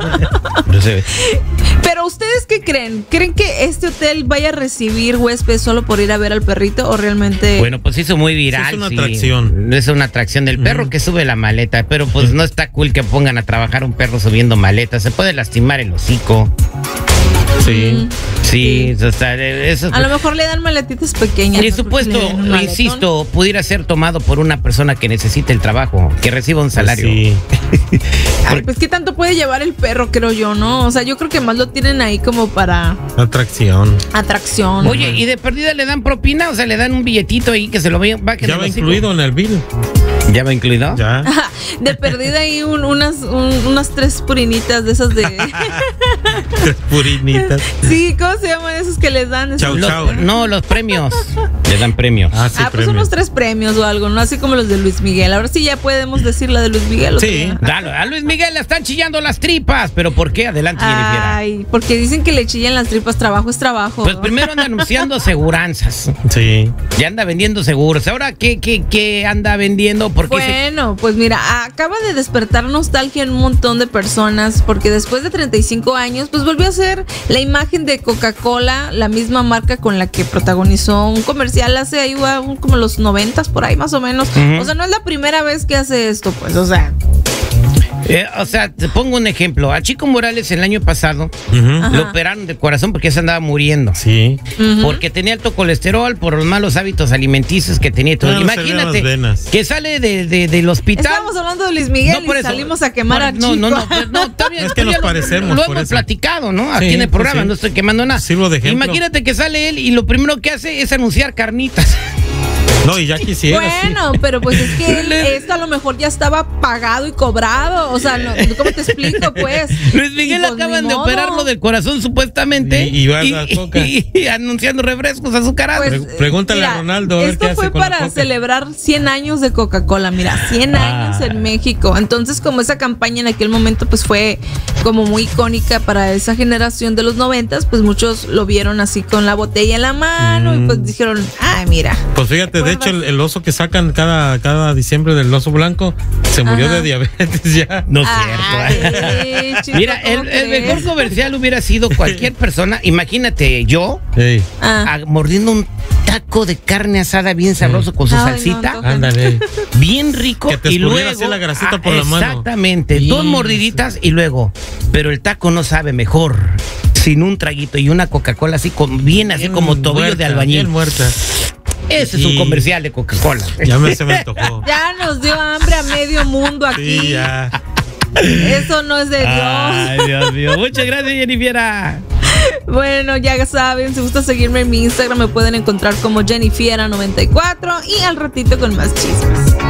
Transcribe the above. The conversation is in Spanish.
No sé. Pero ¿ustedes qué creen? ¿Creen que este hotel vaya a recibir huéspedes solo por ir a ver al perrito o realmente...? Bueno, pues hizo muy viral. Sí, es una atracción. Es una atracción del perro que sube la maleta, pero pues no está cool que pongan a trabajar un perro subiendo maletas. Se puede lastimar el hocico. Sí. Sí, o sea, eso. A lo mejor le dan maletitas pequeñas. Por ¿no? supuesto, Porque le den un maletón. insisto, pudiera ser tomado por una persona que necesite el trabajo, que reciba un salario. Sí. Ay, pues qué tanto puede llevar el perro, creo yo, ¿no? O sea, yo creo que más lo tienen ahí como para Atracción. atracción. Oye, ¿y de perdida le dan propina? O sea, le dan un billetito ahí que se lo va que Ya va incluido en el bill. ¿Ya va incluido? Ya. De perdida ahí unas 3 purinitas de esas de... Tres purinitas. Sí, ¿cómo se llaman esos que les dan? Chau, chau. No, los premios. Le dan premios. Ah, sí, Pues premio. unos 3 premios o algo, ¿no? Así como los de Luis Miguel. Ahora sí ya podemos decir la de Luis Miguel. ¿o Sí. qué? Dale, a Luis Miguel le están chillando las tripas. ¿Pero por qué? Adelante, Jennifer. Ay, porque dicen que le chillan las tripas, trabajo es trabajo. Pues primero anda anunciando aseguranzas. Sí. Ya anda vendiendo seguros. Ahora, ¿qué anda vendiendo? Porque Bueno, pues mira, acaba de despertar nostalgia en un montón de personas porque después de 35 años, pues volvió a ser la imagen de Coca-Cola, la misma marca con la que protagonizó un comercial hace ahí como los 90s por ahí más o menos. O sea, no es la primera vez que hace esto, pues, o sea. te pongo un ejemplo. A Chico Morales el año pasado lo operaron del corazón porque se andaba muriendo. Sí. Porque tenía alto colesterol por los malos hábitos alimenticios que tenía. Todo. Claro, Imagínate se le van las venas. que sale del hospital. Estábamos hablando de Luis Miguel por y eso. salimos a quemar a Chico. No, está bien. Es que ya nos parecemos, Lo por hemos eso. platicado, ¿no? Aquí Sí, en el programa, sí. no estoy quemando nada. Sirvo de ejemplo. Imagínate que sale él y lo primero que hace es anunciar carnitas. No, y ya quisiera. Bueno, pero pues es que esto a lo mejor ya estaba pagado y cobrado. O sea, ¿cómo te explico, pues? Luis Miguel Y pues, acaban ni de modo. operarlo del corazón supuestamente. Y va a dar coca. Y anunciando refrescos azucarados. Pues, Pregúntale mira, a Ronaldo a ver esto qué fue hace con la para coca. celebrar 100 años de Coca-Cola, mira, 100 años en México. Entonces, como esa campaña en aquel momento pues fue como muy icónica para esa generación de los 90s, pues muchos lo vieron así con la botella en la mano y pues dijeron, ay, mira. Pues fíjate, de hecho, el oso que sacan cada diciembre del oso blanco se murió de diabetes ya. No es Ay, cierto. chico, Mira, ¿cómo el mejor crees? comercial hubiera sido cualquier persona. Imagínate yo Ey, mordiendo un taco de carne asada bien sabroso con su Ay, no, salsita. antoja. ándale. Bien rico. Que te y escurriera luego así la grasita por la mano. Exactamente, Sí. 2 mordiditas y luego, pero el taco no sabe mejor sin un traguito y una Coca-Cola así bien así como tobillo muerta, de albañil. Bien muerta. Ese es un Sí. comercial de Coca-Cola. Se me antojó. Ya nos dio hambre a medio mundo aquí. Sí, ya. Eso no es de Dios. Ay, Dios mío. Muchas gracias, Jennifer. Bueno, ya saben, si gusta seguirme en mi Instagram me pueden encontrar como Jennifiera94 y al ratito con más chismes.